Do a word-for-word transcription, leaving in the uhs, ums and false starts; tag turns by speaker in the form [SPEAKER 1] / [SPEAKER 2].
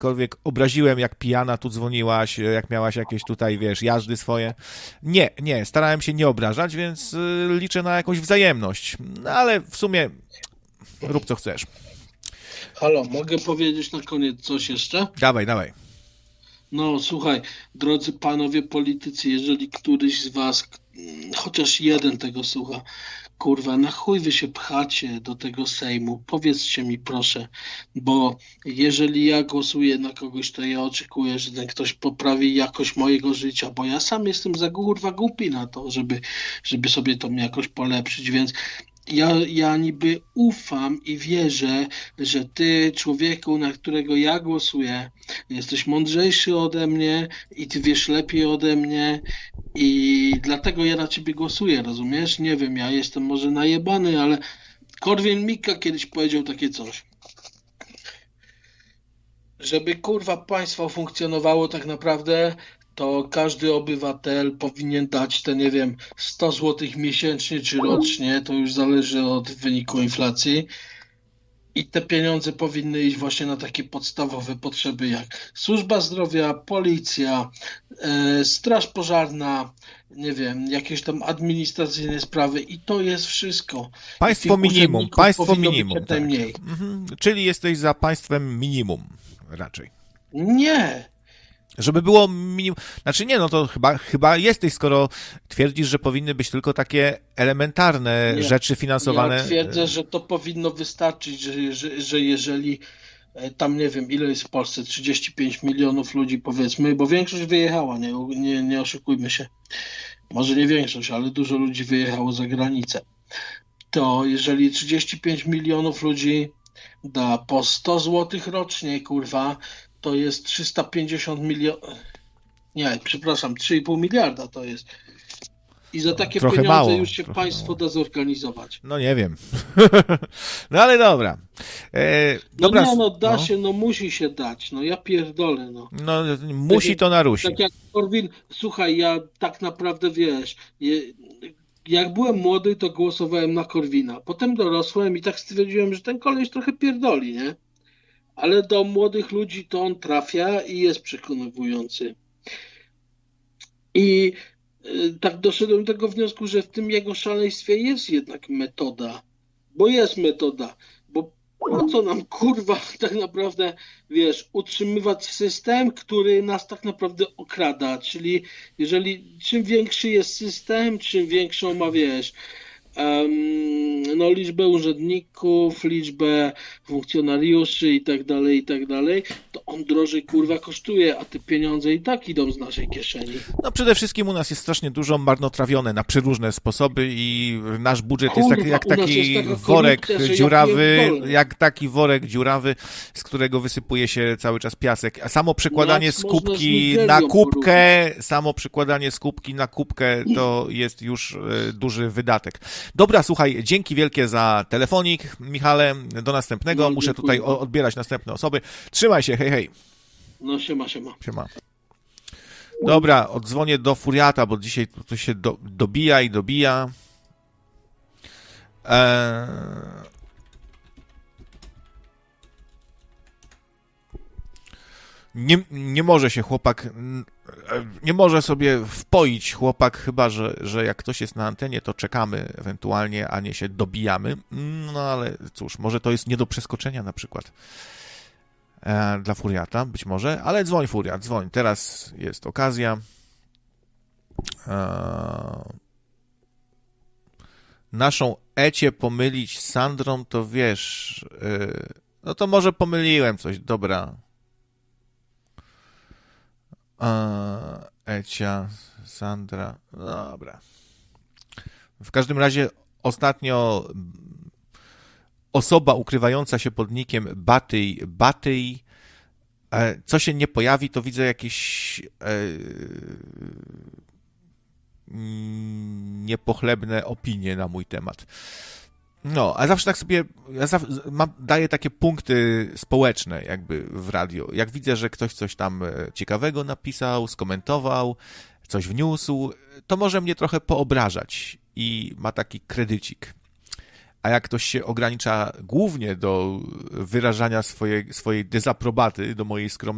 [SPEAKER 1] jakkolwiek obraziłem, jak pijana tu dzwoniłaś, jak miałaś jakieś tutaj, wiesz, jazdy swoje. Nie, nie, starałem się nie obrażać, więc liczę na jakąś wzajemność. No ale w sumie rób co chcesz.
[SPEAKER 2] Halo, mogę powiedzieć na koniec coś jeszcze?
[SPEAKER 1] Dawaj, dawaj.
[SPEAKER 2] No słuchaj, drodzy panowie politycy, jeżeli któryś z was, chociaż jeden tego słucha, kurwa, na chuj wy się pchacie do tego Sejmu, powiedzcie mi proszę, bo jeżeli ja głosuję na kogoś, to ja oczekuję, że ten ktoś poprawi jakość mojego życia, bo ja sam jestem za kurwa głupi na to, żeby, żeby sobie to jakoś polepszyć, więc Ja, ja niby ufam i wierzę, że ty, człowieku, na którego ja głosuję, jesteś mądrzejszy ode mnie i ty wiesz lepiej ode mnie i dlatego ja na ciebie głosuję, rozumiesz? Nie wiem, ja jestem może najebany, ale Korwin-Mikke kiedyś powiedział takie coś. Żeby kurwa państwo funkcjonowało tak naprawdę, to każdy obywatel powinien dać te, nie wiem, sto złotych miesięcznie czy rocznie, to już zależy od wyniku inflacji. I te pieniądze powinny iść właśnie na takie podstawowe potrzeby jak służba zdrowia, policja, e, straż pożarna, nie wiem, jakieś tam administracyjne sprawy i to jest wszystko.
[SPEAKER 1] Państwo minimum, państwo minimum.
[SPEAKER 2] Tak.
[SPEAKER 1] Mhm. Czyli jesteś za państwem minimum raczej.
[SPEAKER 2] Nie.
[SPEAKER 1] Żeby było minimum... Znaczy nie, no to chyba, chyba jesteś, skoro twierdzisz, że powinny być tylko takie elementarne nie. rzeczy finansowane.
[SPEAKER 2] Ja twierdzę, że to powinno wystarczyć, że, że, że jeżeli tam nie wiem, ile jest w Polsce, trzydzieści pięć milionów ludzi powiedzmy, bo większość wyjechała, nie, nie, nie oszukujmy się. Może nie większość, ale dużo ludzi wyjechało za granicę. To jeżeli trzydzieści pięć milionów ludzi da po sto złotych rocznie, kurwa, to jest trzysta pięćdziesiąt milionów, nie, przepraszam, trzy i pół miliarda to jest. I za takie
[SPEAKER 1] trochę
[SPEAKER 2] pieniądze
[SPEAKER 1] mało,
[SPEAKER 2] już się państwo mało. da zorganizować.
[SPEAKER 1] No nie wiem. No ale dobra. E, dobra.
[SPEAKER 2] No nie, no da no. się, no musi się dać. No ja pierdolę, no.
[SPEAKER 1] No musi tak, to narusi.
[SPEAKER 2] Tak jak Korwin, słuchaj, ja tak naprawdę, wiesz, je, jak byłem młody, to głosowałem na Korwina. Potem dorosłem i tak stwierdziłem, że ten koleś trochę pierdoli, nie? Ale do młodych ludzi to on trafia i jest przekonywujący. I y, tak doszedłem do tego wniosku, że w tym jego szaleństwie jest jednak metoda. Bo jest metoda. Bo po co nam, kurwa, tak naprawdę, wiesz, utrzymywać system, który nas tak naprawdę okrada. Czyli jeżeli czym większy jest system, czym większą ma, wiesz, Um, no liczbę urzędników, liczbę funkcjonariuszy i tak dalej, i tak dalej, to on drożej kurwa kosztuje, a te pieniądze i tak idą z naszej kieszeni.
[SPEAKER 1] No przede wszystkim u nas jest strasznie dużo marnotrawione na przeróżne sposoby i nasz budżet kurwa, jest tak, jak taki jest worek dziurawy, jak taki worek dziurawy, z którego wysypuje się cały czas piasek. A samo przekładanie Nas skupki na kubkę, poruszyć. samo przekładanie skupki na kubkę to jest już y, duży wydatek. Dobra, słuchaj, dzięki wielkie za telefonik, Michale, do następnego. No, muszę tutaj odbierać następne osoby. Trzymaj się, hej, hej.
[SPEAKER 2] No, siema, siema.
[SPEAKER 1] Siema. Dobra, odzwonię do Furiata, bo dzisiaj to się do, dobija i dobija. Eee... Nie, nie może się chłopak, nie może sobie wpoić chłopak, chyba że, że jak ktoś jest na antenie, to czekamy ewentualnie, a nie się dobijamy. No ale cóż, może to jest nie do przeskoczenia na przykład e, dla Furiata, być może, ale dzwoń Furiat, dzwoń, teraz jest okazja. E, naszą Ecię pomylić z Sandrą, to wiesz, e, no to może pomyliłem coś, dobra. Ecia, Sandra, dobra. W każdym razie ostatnio osoba ukrywająca się pod nickiem Batyj, Batyj, co się nie pojawi, to widzę jakieś e, niepochlebne opinie na mój temat. No, a zawsze tak sobie, ja zawsze mam, daję takie punkty społeczne jakby w radio. Jak widzę, że ktoś coś tam ciekawego napisał, skomentował, coś wniósł, to może mnie trochę poobrażać i ma taki kredycik. A jak ktoś się ogranicza głównie do wyrażania swojej, swojej dezaprobaty, do mojej skromnej